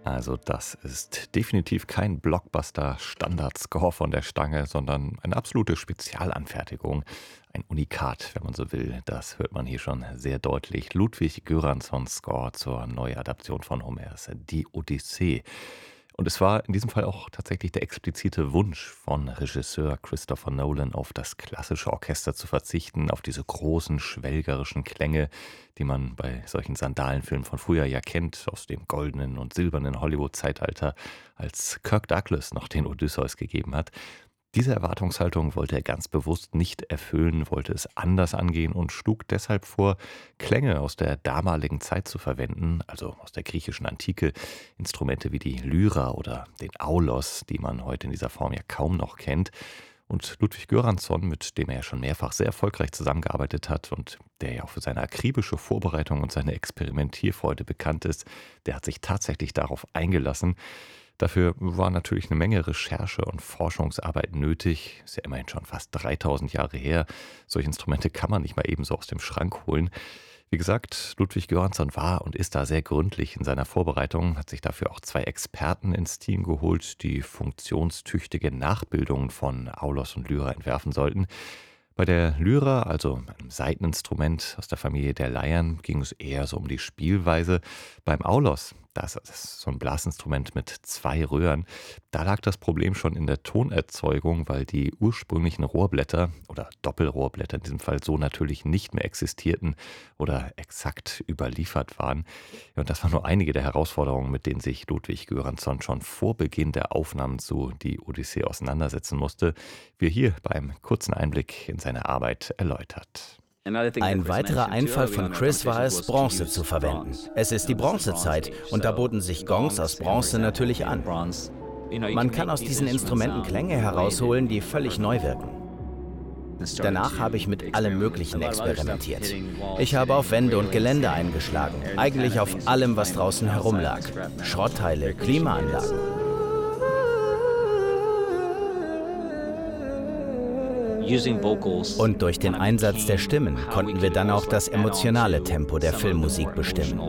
Also das ist definitiv kein Blockbuster-Standard-Score von der Stange, sondern eine absolute Spezialanfertigung. Ein Unikat, wenn man so will. Das hört man hier schon sehr deutlich. Ludwig Göranssons Score zur Neuadaption von Homers Die Odyssee. Und es war in diesem Fall auch tatsächlich der explizite Wunsch von Regisseur Christopher Nolan, auf das klassische Orchester zu verzichten, auf diese großen, schwelgerischen Klänge, die man bei solchen Sandalenfilmen von früher ja kennt, aus dem goldenen und silbernen Hollywood-Zeitalter, als Kirk Douglas noch den Odysseus gegeben hat. Diese Erwartungshaltung wollte er ganz bewusst nicht erfüllen, wollte es anders angehen und schlug deshalb vor, Klänge aus der damaligen Zeit zu verwenden, also aus der griechischen Antike, Instrumente wie die Lyra oder den Aulos, die man heute in dieser Form ja kaum noch kennt. Und Ludwig Göransson, mit dem er ja schon mehrfach sehr erfolgreich zusammengearbeitet hat und der ja auch für seine akribische Vorbereitung und seine Experimentierfreude bekannt ist, der hat sich tatsächlich darauf eingelassen. Dafür war natürlich eine Menge Recherche und Forschungsarbeit nötig. Ist ja immerhin schon fast 3000 Jahre her. Solche Instrumente kann man nicht mal eben so aus dem Schrank holen. Wie gesagt, Ludwig Göransson war und ist da sehr gründlich in seiner Vorbereitung, hat sich dafür auch 2 Experten ins Team geholt, die funktionstüchtige Nachbildungen von Aulos und Lyra entwerfen sollten. Bei der Lyra, also einem Saiteninstrument aus der Familie der Leiern, ging es eher so um die Spielweise. Beim Aulos, das ist so ein Blasinstrument mit 2 Röhren, da lag das Problem schon in der Tonerzeugung, weil die ursprünglichen Rohrblätter oder Doppelrohrblätter in diesem Fall so natürlich nicht mehr existierten oder exakt überliefert waren. Ja, und das waren nur einige der Herausforderungen, mit denen sich Ludwig Göransson schon vor Beginn der Aufnahmen zu Die Odyssee auseinandersetzen musste, wie er hier beim kurzen Einblick in seine Arbeit erläutert. Ein weiterer Einfall von Chris war es, Bronze zu verwenden. Es ist die Bronzezeit und da boten sich Gongs aus Bronze natürlich an. Man kann aus diesen Instrumenten Klänge herausholen, die völlig neu wirken. Danach habe ich mit allem Möglichen experimentiert. Ich habe auf Wände und Gelände eingeschlagen, eigentlich auf allem, was draußen herumlag. Schrottteile, Klimaanlagen. Und durch den Einsatz der Stimmen konnten wir dann auch das emotionale Tempo der Filmmusik bestimmen.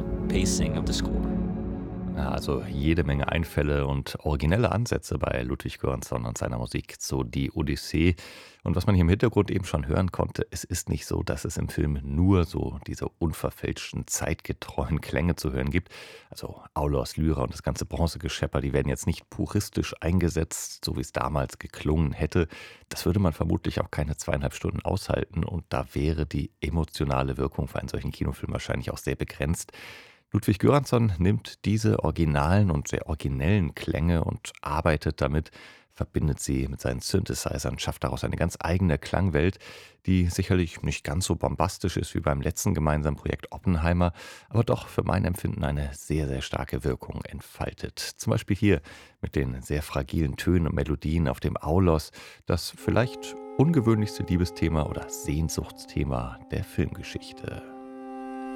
Ja, also jede Menge Einfälle und originelle Ansätze bei Ludwig Göransson und seiner Musik zu Die Odyssee. Und was man hier im Hintergrund eben schon hören konnte, es ist nicht so, dass es im Film nur so diese unverfälschten, zeitgetreuen Klänge zu hören gibt. Also Aulos, Lyra und das ganze Bronzegeschepper, die werden jetzt nicht puristisch eingesetzt, so wie es damals geklungen hätte. Das würde man vermutlich auch keine 2,5 Stunden aushalten und da wäre die emotionale Wirkung für einen solchen Kinofilm wahrscheinlich auch sehr begrenzt. Ludwig Göransson nimmt diese originalen und sehr originellen Klänge und arbeitet damit, verbindet sie mit seinen Synthesizern, schafft daraus eine ganz eigene Klangwelt, die sicherlich nicht ganz so bombastisch ist wie beim letzten gemeinsamen Projekt Oppenheimer, aber doch für mein Empfinden eine sehr, sehr starke Wirkung entfaltet. Zum Beispiel hier mit den sehr fragilen Tönen und Melodien auf dem Aulos, das vielleicht ungewöhnlichste Liebesthema oder Sehnsuchtsthema der Filmgeschichte.